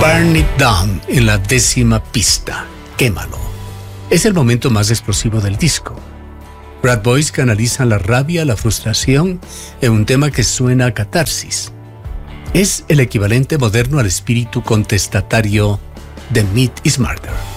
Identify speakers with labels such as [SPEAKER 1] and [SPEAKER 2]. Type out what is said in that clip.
[SPEAKER 1] Burn It Down en la 10ª pista, Quémalo. Es el momento más explosivo del disco. Bad Boys canalizan la rabia, la frustración en un tema que suena a catarsis. Es el equivalente moderno al espíritu contestatario de Meat is Murder.